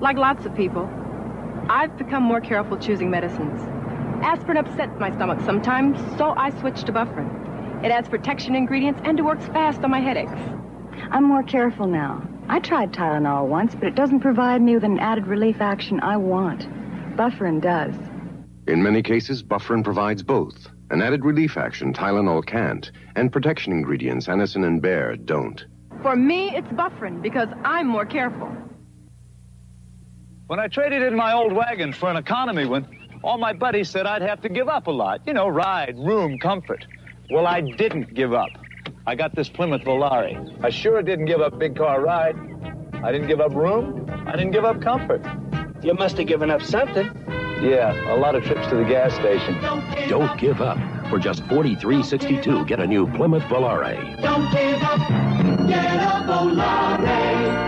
Like lots of people, I've become more careful choosing medicines. Aspirin upsets my stomach sometimes, so I switched to Bufferin. It adds protection ingredients and it works fast on my headaches. I'm more careful now. I tried Tylenol once, but it doesn't provide me with an added relief action I want. Bufferin does. In many cases, Bufferin provides both. An added relief action Tylenol can't, and protection ingredients Anacin and Bayer don't. For me, it's Bufferin because I'm more careful. When I traded in my old wagon for an economy one, all my buddies said I'd have to give up a lot. You know, ride, room, comfort. Well, I didn't give up. I got this Plymouth Volare. I sure didn't give up big car ride. I didn't give up room. I didn't give up comfort. You must have given up something. Yeah, a lot of trips to the gas station. Don't give up. For just $43.62, get a new Plymouth Volare. Don't give up. Get a Volare.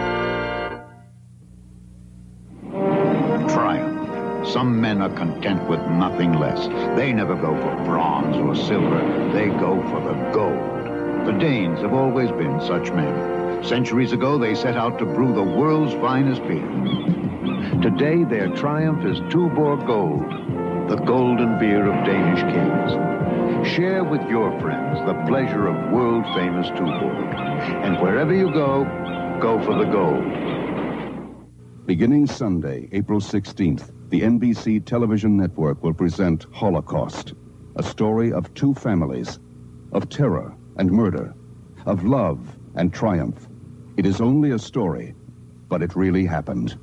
Triumph. Some men are content with nothing less. They never go for bronze or silver. They go for the gold. The Danes have always been such men. Centuries ago, they set out to brew the world's finest beer. Today, their triumph is Tuborg Gold, the golden beer of Danish kings. Share with your friends the pleasure of world-famous Tuborg. And wherever you go, go for the gold. Beginning Sunday, April 16th, the NBC television network will present Holocaust, a story of two families, of terror and murder, of love and triumph. It is only a story, but it really happened.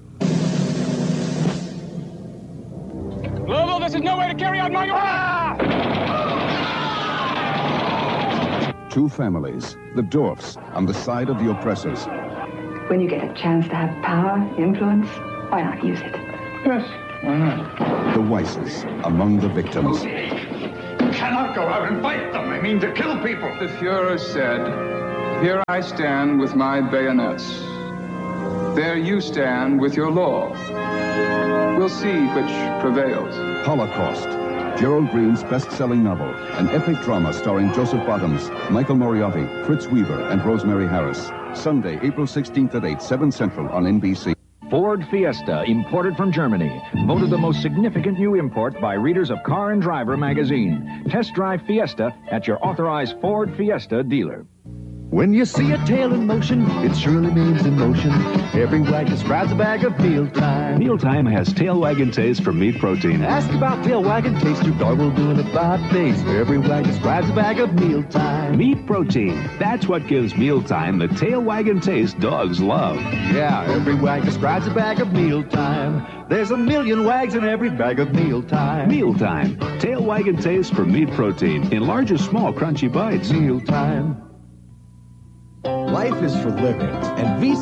Global, this is no way to carry out my Two families, the Dorfs, on the side of the oppressors. When you get a chance to have power, influence, why not use it? Yes, why not? The Weisses, among the victims. You cannot go out and fight them. I mean to kill people. The Fuhrer said, "Here I stand with my bayonets. There you stand with your law. We'll see which prevails." Holocaust, Gerald Green's best-selling novel, an epic drama starring Joseph Bottoms, Michael Moriarty, Fritz Weaver, and Rosemary Harris. Sunday, April 16th at 8, 7 Central on NBC. Ford Fiesta, imported from Germany. Voted the most significant new import by readers of Car and Driver magazine. Test drive Fiesta at your authorized Ford Fiesta dealer. When you see a tail in motion, it surely means in motion. Every wag describes a bag of mealtime. Mealtime has tail wagon taste from Meat Protein. Ask about tail wagon taste, your dog will do it about face. Every wag describes a bag of mealtime. Meat Protein. That's what gives mealtime the tail wagon taste dogs love. Yeah, every wag describes a bag of mealtime. There's a million wags in every bag of mealtime. Mealtime. Tail wagon taste from Meat Protein in large or small crunchy bites. Mealtime. Life is for living, and Visa